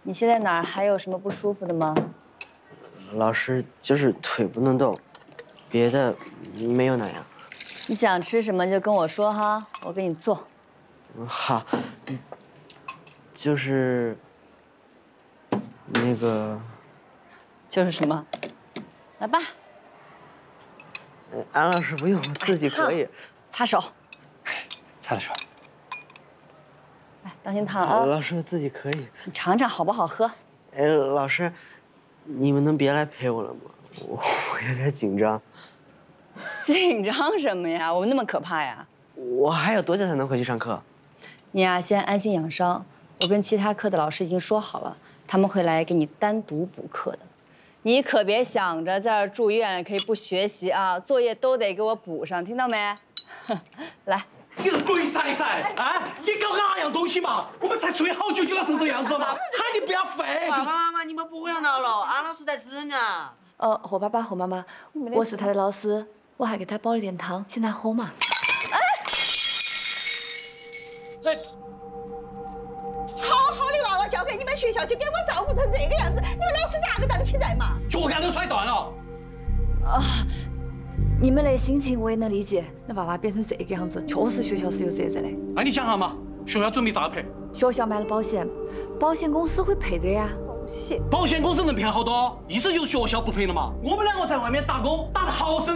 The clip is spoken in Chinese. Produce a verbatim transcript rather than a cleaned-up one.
你现在哪儿还有什么不舒服的吗？ 老师，就是腿不能动，别的没有那样。 你想吃什么就跟我说哈，我给你做。 嗯，好。就是那个， 就是什么？来吧。 安老师不用，我自己可以。 擦手。 擦擦手。 来，当心烫啊！ 老师，我自己可以。 你尝尝好不好喝？ 哎，老师，你们能别来陪我了吗？我我有点紧张。 紧张什么呀？我们那么可怕呀？ 我还有多久才能回去上课？ 你呀，先安心养伤。我跟其他科的老师已经说好了，他们会来给你单独补课的。你可别想着在这儿住院了可以不学习啊，作业都得给我补上，听到没？来。 你是鬼崽崽啊！你搞哪样东西嘛？我们才住院好久就要成这样子了嘛？喊你不要废！ 爸爸妈妈，你们不要闹了，安老师在指呢。 呃，何爸爸、何妈妈，我是他的老师，我还给他煲了点汤，请他喝嘛。哎！ 哎！好好的娃娃交给你们学校，就给我照顾成这个样子，你们老师咋个当起在嘛？ 脚杆都摔断了。 啊！你们的心情我也能理解，那娃娃变成这个样子，确实学校是有责任的。 那你想下嘛，学校准备咋赔？ 学校买了保险，保险公司会赔的呀。 保险？ 保险公司能骗好多？意思就是学校不赔了嘛？我们两个在外面打工，打得好生